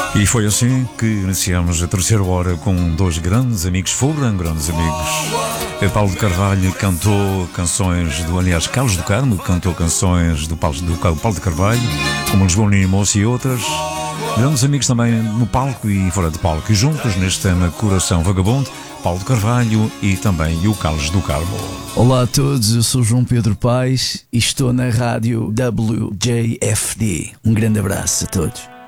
E foi assim que iniciamos a terceira hora com dois grandes amigos, foram grandes amigos. Paulo de Carvalho cantou canções aliás, Carlos do Carmo cantou canções do Paulo de Carvalho, como Lisboa e Moço e outras. Grandes amigos também no palco e fora de palco. E juntos neste tema Coração Vagabundo, Paulo de Carvalho e também o Carlos do Carmo. Olá a todos, eu sou João Pedro Paes e estou na rádio WJFD. Um grande abraço a todos.